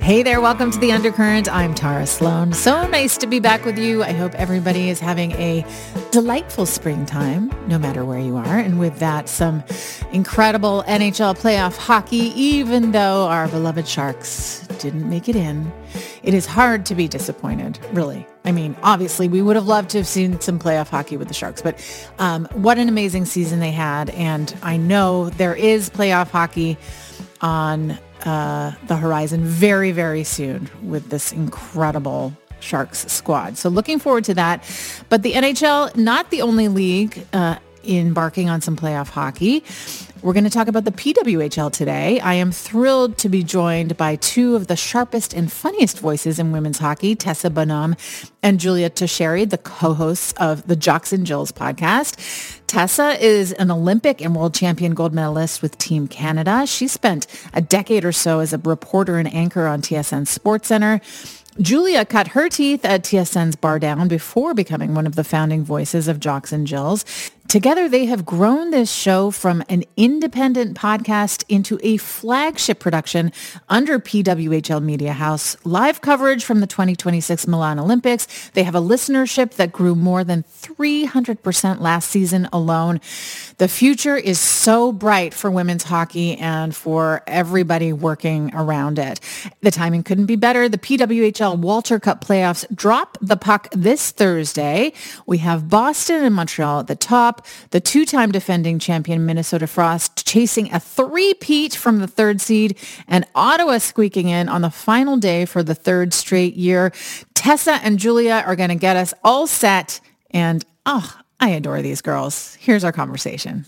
Hey there, welcome to The Undercurrent. I'm Tara Sloan. So nice to be back with you. I hope everybody is having a delightful springtime, no matter where you are. And with that, some incredible NHL playoff hockey, even though our beloved Sharks didn't make it in. It is hard to be disappointed, really. I mean, obviously, we would have loved to have seen some playoff hockey with the Sharks, but what an amazing season they had. And I know there is playoff hockey on the horizon very, very soon with this incredible Sharks squad. So looking forward to that. But the NHL, not the only league embarking on some playoff hockey. We're going to talk about the PWHL today. I am thrilled to be joined by two of the sharpest and funniest voices in women's hockey, Tessa Bonhomme and Julia Tocheri, the co-hosts of the Jocks and Jills podcast. Tessa is an Olympic and world champion gold medalist with Team Canada. She spent a decade or so as a reporter and anchor on TSN SportsCenter. Julia cut her teeth at TSN's Bar Down before becoming one of the founding voices of Jocks and Jills. Together, they have grown this show from an independent podcast into a flagship production under PWHL Media House. Live coverage from the 2026 Milan Olympics. They have a listenership that grew more than 300% last season alone. The future is so bright for women's hockey and for everybody working around it. The timing couldn't be better. The PWHL Walter Cup playoffs drop the puck this Thursday. We have Boston and Montreal at the top. The two-time defending champion Minnesota Frost chasing a three-peat from the third seed, and Ottawa squeaking in on the final day for the third straight year. Tessa and Julia are going to get us all set, and I adore these girls. Here's our conversation.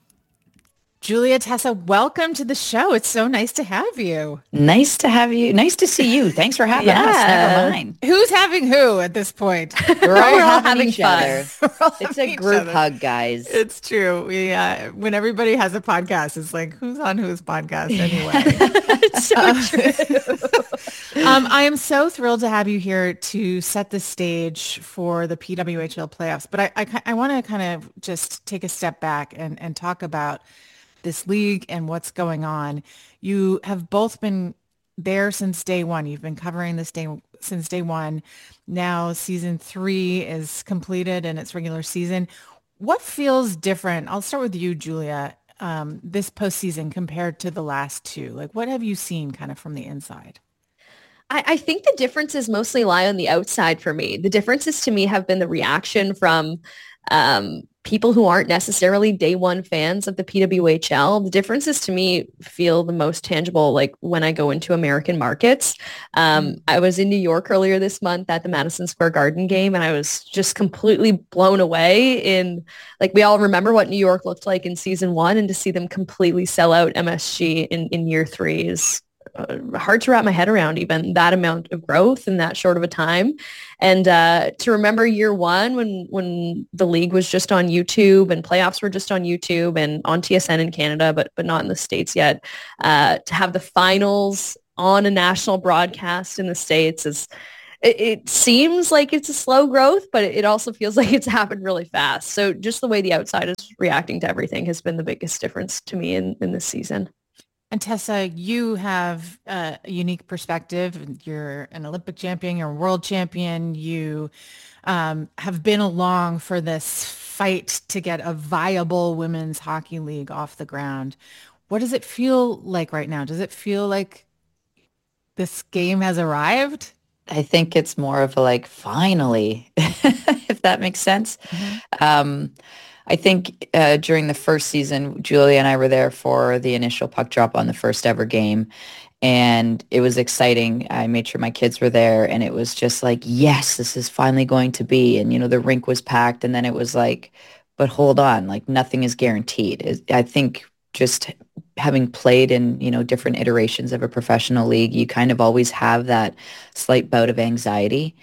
Julia, Tessa, welcome to the show. It's so nice to have you. Nice to have you. Nice to see you. Thanks for having us. Never mind. Who's having who at this point? We're all having each fun. other. It's a group hug, guys. It's true. We when everybody has a podcast, it's like, who's on whose podcast anyway? It's so true. I am so thrilled to have you here to set the stage for the PWHL playoffs. But I want to kind of just take a step back and talk about this league and what's going on. You have both been there since day one. You've been covering this since day one. Now season 3 is completed in its regular season. What feels different? I'll start with you, Julia, this postseason compared to the last two. Like, what have you seen kind of from the inside? I think the differences mostly lie on the outside for me. The differences to me have been the reaction from people who aren't necessarily day one fans of the PWHL. The differences to me feel the most tangible, like when I go into American markets. I was in New York earlier this month at the Madison Square Garden game, and I was just completely blown away like, we all remember what New York looked like in season 1, and to see them completely sell out MSG in year 3 is hard to wrap my head around, even that amount of growth in that short of a time. And to remember year 1 when the league was just on YouTube and playoffs were just on YouTube and on TSN in Canada, but not in the States yet, to have the finals on a national broadcast in the States it seems like it's a slow growth, but it also feels like it's happened really fast. So just the way the outside is reacting to everything has been the biggest difference to me in this season. And Tessa, you have a unique perspective. You're an Olympic champion, you're a world champion. You have been along for this fight to get a viable women's hockey league off the ground. What does it feel like right now? Does it feel like this game has arrived? I think it's more of a like, finally, if that makes sense. Mm-hmm. I think during the first season, Julia and I were there for the initial puck drop on the first ever game, and it was exciting. I made sure my kids were there, and it was just like, yes, this is finally going to be. And, the rink was packed, and then it was like, but hold on, like nothing is guaranteed. I think just having played in, different iterations of a professional league, you kind of always have that slight bout of anxiety.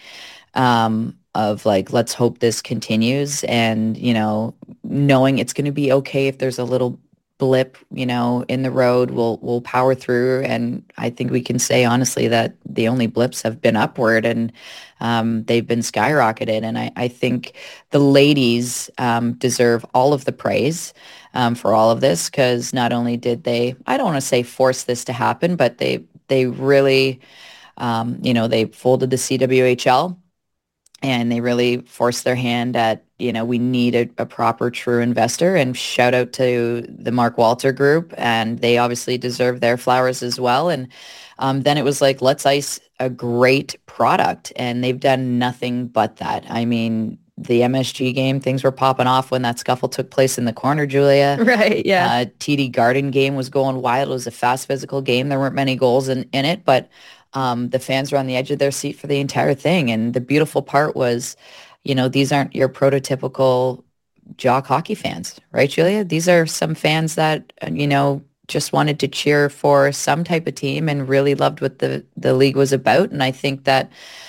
Of like, let's hope this continues, and, knowing it's going to be okay if there's a little blip, in the road, we'll power through. And I think we can say honestly that the only blips have been upward, and they've been skyrocketed. And I think the ladies deserve all of the praise for all of this, because not only did they, I don't want to say force this to happen, but they really They folded the CWHL and they really forced their hand at, we need a proper true investor, and shout out to the Mark Walter Group, and they obviously deserve their flowers as well. And then it was like, let's ice a great product, and they've done nothing but that. I mean, the MSG game, things were popping off when that scuffle took place in the corner, Julia. Right, yeah. TD Garden game was going wild. It was a fast physical game. There weren't many goals in it, but the fans were on the edge of their seat for the entire thing. And the beautiful part was, these aren't your prototypical jock hockey fans, right, Julia? These are some fans that, just wanted to cheer for some type of team and really loved what the league was about. And I think that,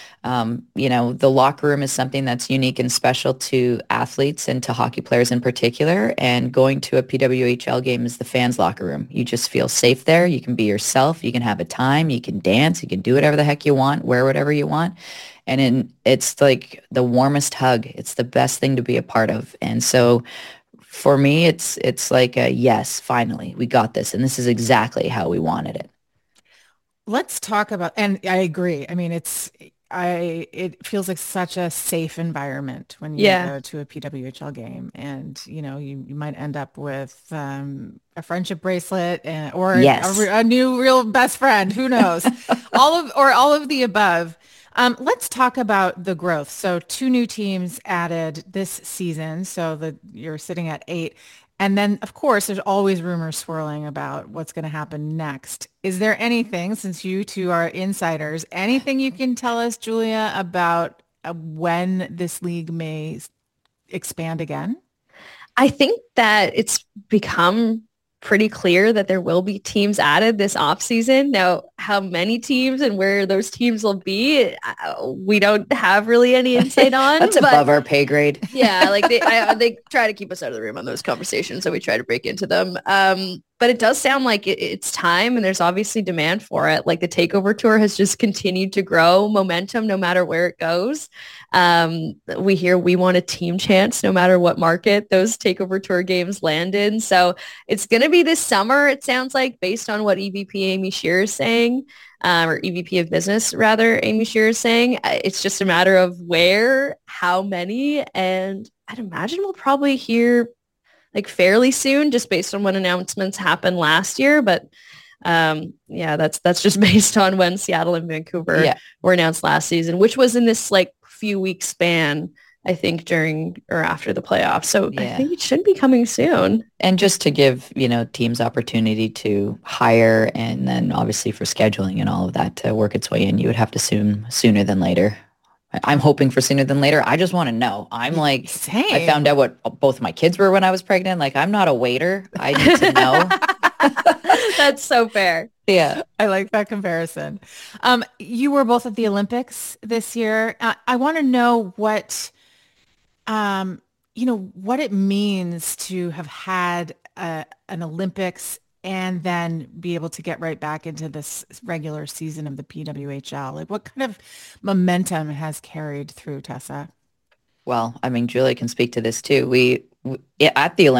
the locker room is something that's unique and special to athletes and to hockey players in particular. And going to a PWHL game is the fans' locker room. You just feel safe there. You can be yourself. You can have a time. You can dance. You can do whatever the heck you want, wear whatever you want. And it's like the warmest hug. It's the best thing to be a part of. And so for me, it's like a yes, finally, we got this. And this is exactly how we wanted it. Let's talk about, and I agree. I mean, it feels like such a safe environment when you go to a PWHL game, and you might end up with a friendship bracelet or a new real best friend. Who knows? all of the above. Let's talk about the growth. So 2 new teams added this season. So you're sitting at 8. And then, of course, there's always rumors swirling about what's going to happen next. Is there anything, since you two are insiders, anything you can tell us, Julia, about when this league may expand again? I think that it's become pretty clear that there will be teams added this offseason. Now, how many teams and where those teams will be, we don't have really any insight on. That's above our pay grade. Yeah, like they try to keep us out of the room on those conversations, so we try to break into them. But it does sound like it's time, and there's obviously demand for it. Like the Takeover Tour has just continued to grow momentum no matter where it goes. We hear we want a team chance no matter what market those Takeover Tour games land in. So it's going to be this summer, it sounds like, based on what EVP Amy Shearer is saying, or EVP of Business, rather, Amy Shearer is saying. It's just a matter of where, how many, and I'd imagine we'll probably hear like fairly soon, just based on when announcements happened last year. But that's just based on when Seattle and Vancouver were announced last season, which was in this like few week span, I think, during or after the playoffs. So I think it should be coming soon. And just to give, teams opportunity to hire, and then obviously for scheduling and all of that to work its way in, you would have to assume sooner than later. I'm hoping for sooner than later. I just want to know. I'm like, same. I found out what both my kids were when I was pregnant. Like, I'm not a waiter. I need to know. That's so fair. Yeah. I like that comparison. You were both at the Olympics this year. I want to know what it means to have had an Olympics and then be able to get right back into this regular season of the PWHL. Like, what kind of momentum has carried through, Tessa? Well, I mean, Julia can speak to this too. We at the Olympics,